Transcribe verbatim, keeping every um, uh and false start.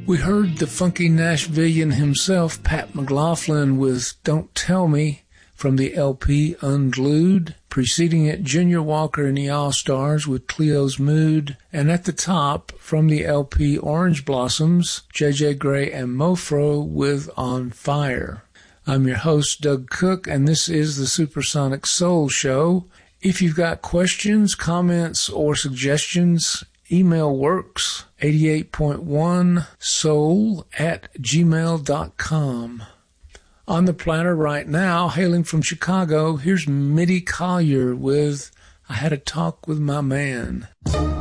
We heard the funky Nashvillian himself, Pat McLaughlin, with Don't Tell Me from the L P Unglued. Preceding it, Junior Walker and the All-Stars with Cleo's Mood. And at the top, from the L P Orange Blossoms, J J Gray and Mofro with On Fire. I'm your host, Doug Cook, and this is the Supersonic Soul Show. If you've got questions, comments, or suggestions, email works, eighty-eight point one soul at gmail dot com. On the platter right now, hailing from Chicago, here's Mitty Collier with I Had a Talk with My Man.